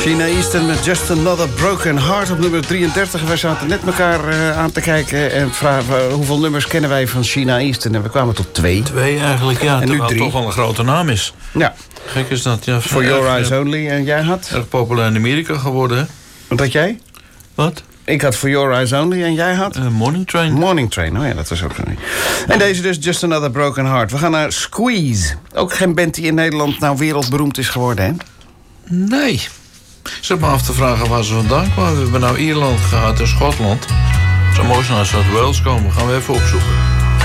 Sheena Easton met Just Another Broken Heart op nummer 33. We zaten net elkaar aan te kijken en vragen hoeveel nummers kennen wij van Sheena Easton. En we kwamen tot 2. 2 eigenlijk, ja. En nu 3. toch wel een grote naam is. Ja. Gek is dat, ja. For Your Eyes Only. En jij had? Erg populair in Amerika geworden, hè? Wat had jij? Wat? Ik had For Your Eyes Only en jij had? Morning Train. Morning Train, oh ja, dat was ook zo niet. En deze dus, Just Another Broken Heart. We gaan naar Squeeze. Ook geen band die in Nederland nou wereldberoemd is geworden, hè? Nee. Zet me af te vragen waar ze vandaan kwamen. We hebben nou Ierland gehad en Schotland. Het zou mooi zijn als ze uit Wales komen. Gaan we even opzoeken.